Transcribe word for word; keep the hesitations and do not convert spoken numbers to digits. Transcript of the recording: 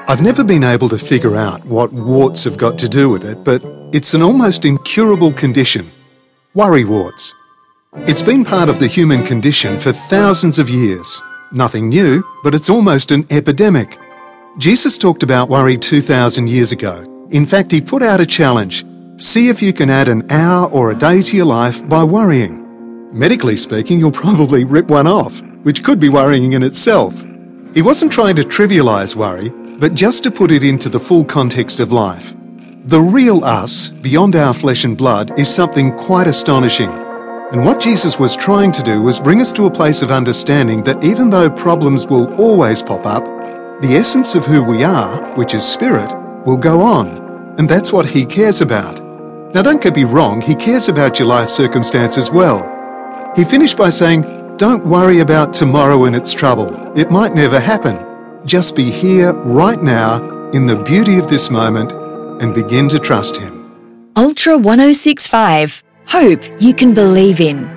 I've never been able to figure out what warts have got to do with it, but it's an almost incurable condition. Worry warts. It's been part of the human condition for thousands of years. Nothing new, but it's almost an epidemic. Jesus talked about worry two thousand years ago. In fact, he put out a challenge. See if you can add an hour or a day to your life by worrying. Medically speaking, you'll probably rip one off, which could be worrying in itself. He wasn't trying to trivialise worry, but just to put it into the full context of life. The real us, beyond our flesh and blood, is something quite astonishing. And what Jesus was trying to do was bring us to a place of understanding that even though problems will always pop up, the essence of who we are, which is spirit, will go on. And that's what he cares about. Now don't get me wrong, he cares about your life circumstance as well. He finished by saying, don't worry about tomorrow and its trouble. It might never happen. Just be here right now in the beauty of this moment and begin to trust him. Ultra one oh six point five. Hope you can believe in.